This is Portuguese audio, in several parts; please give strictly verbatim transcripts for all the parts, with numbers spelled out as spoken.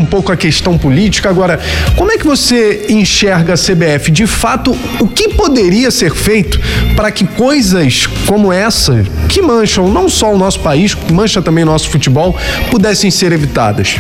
pouco a questão política. Agora, como é que você enxerga a C B F? De fato, o que poderia ser feito para que coisas como essa, que mancham não só o nosso país, mancha também o nosso futebol, pudessem ser evitadas?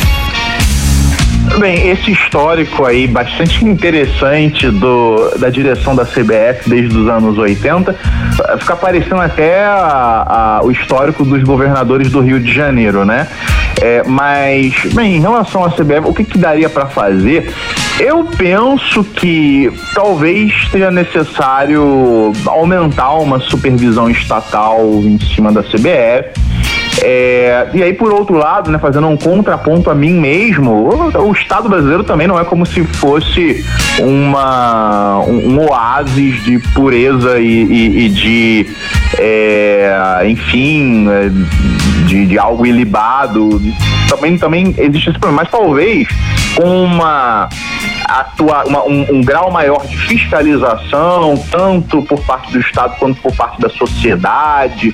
Bem, esse histórico aí bastante interessante do, da direção da C B F desde os anos oitenta, fica parecendo até a, a, o histórico dos governadores do Rio de Janeiro, né? É, mas, bem, em relação à C B F, o que, que daria para fazer? Eu penso que talvez seja necessário aumentar uma supervisão estatal em cima da C B F. É, e aí, por outro lado, né, fazendo um contraponto a mim mesmo, o, o Estado brasileiro também não é como se fosse uma, um, um oásis de pureza e, e, e de, é, enfim, de, de algo ilibado. Também, também existe esse problema, mas talvez com uma, atua, uma, um, um grau maior de fiscalização, tanto por parte do Estado quanto por parte da sociedade.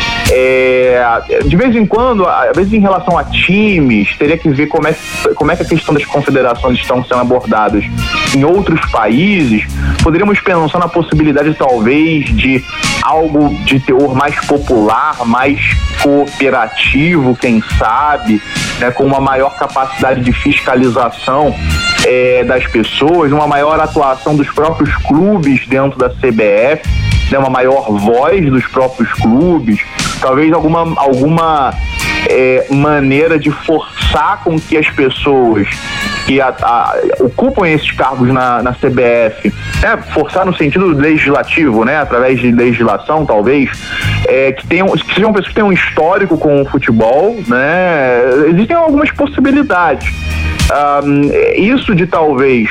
É, de vez em quando, às vezes em relação a times, teria que ver como é, como é que a questão das confederações estão sendo abordadas em outros países. Poderíamos pensar na possibilidade, talvez, de algo de teor mais popular, mais cooperativo, quem sabe, né, com uma maior capacidade de fiscalização é, das pessoas, uma maior atuação dos próprios clubes dentro da C B F, né, uma maior voz dos próprios clubes, talvez alguma, alguma é, maneira de forçar com que as pessoas que a, a, ocupam esses cargos na, na C B F, né, forçar no sentido legislativo, né, através de legislação, talvez, é, que, tenham, que sejam pessoas que tenham um histórico com o futebol, né, existem algumas possibilidades. Um, isso de talvez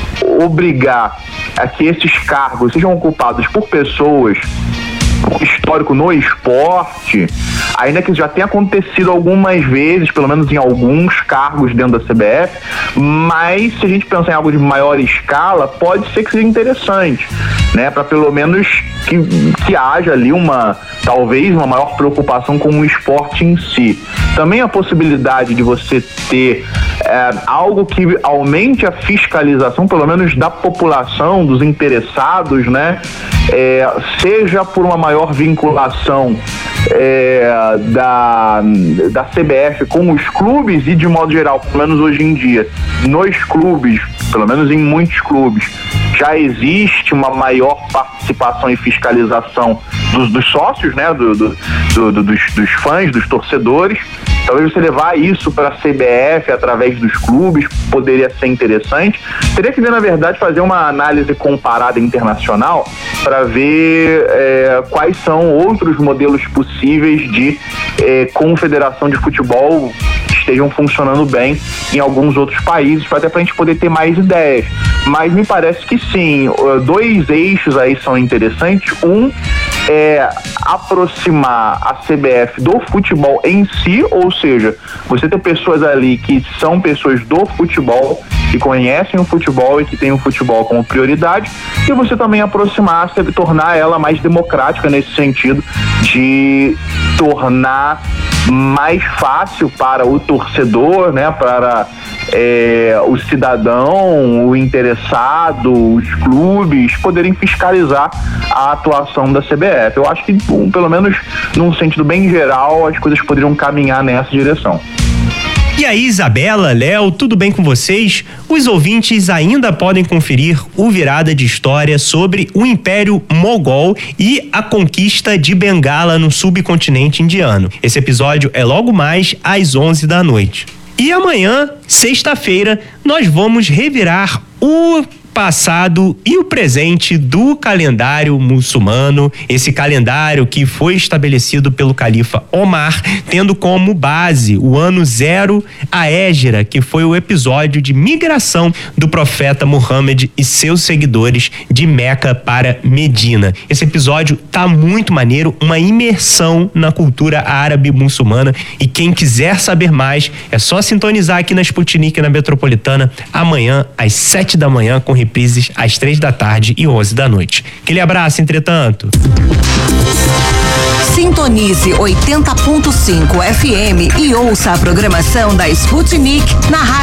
obrigar a que esses cargos sejam ocupados por pessoas com histórico no esporte, ainda que já tenha acontecido algumas vezes, pelo menos em alguns cargos dentro da C B F, mas se a gente pensar em algo de maior escala, pode ser que seja interessante, né, para pelo menos que, que haja ali uma, talvez uma maior preocupação com o esporte em si. Também a possibilidade de você ter é, algo que aumente a fiscalização, pelo menos da população, dos interessados, né, é, seja por uma maior vinculação é, da, da C B F com os clubes e, de modo geral, pelo menos hoje em dia, nos clubes, pelo menos em muitos clubes, já existe uma maior participação e fiscalização dos, dos sócios, né, do, do, do, dos, dos fãs, dos torcedores. Talvez você levar isso para a C B F através dos clubes poderia ser interessante. Teria que ver, na verdade, fazer uma análise comparada internacional para ver é, quais são outros modelos possíveis de é, confederação de futebol que estejam funcionando bem em alguns outros países, até para a gente poder ter mais ideias. Mas me parece que sim, dois eixos aí são interessantes. Um é aproximar a C B F do futebol em si, ou seja, você ter pessoas ali que são pessoas do futebol, que conhecem o futebol e que têm o futebol como prioridade, e você também aproximar, tornar ela mais democrática nesse sentido de tornar mais fácil para o torcedor, né, para é, o cidadão, o interessado, os clubes poderem fiscalizar a atuação da C B F. Eu acho que, pelo menos num sentido bem geral, as coisas poderiam caminhar nessa direção. E aí, Isabela, Léo, tudo bem com vocês? Os ouvintes ainda podem conferir o Virada de História sobre o Império Mogol e a conquista de Bengala no subcontinente indiano. Esse episódio é logo mais às onze da noite. E amanhã, sexta-feira, nós vamos revirar o passado e o presente do calendário muçulmano, esse calendário que foi estabelecido pelo califa Omar, tendo como base o ano zero, a Hégira, que foi o episódio de migração do profeta Muhammad e seus seguidores de Meca para Medina. Esse episódio tá muito maneiro, uma imersão na cultura árabe muçulmana, e quem quiser saber mais é só sintonizar aqui na Sputnik, na Metropolitana, amanhã às sete da manhã, com reprises às três da tarde e onze da noite. Aquele abraço, entretanto. Sintonize oitenta ponto cinco F M e ouça a programação da Sputnik na rádio.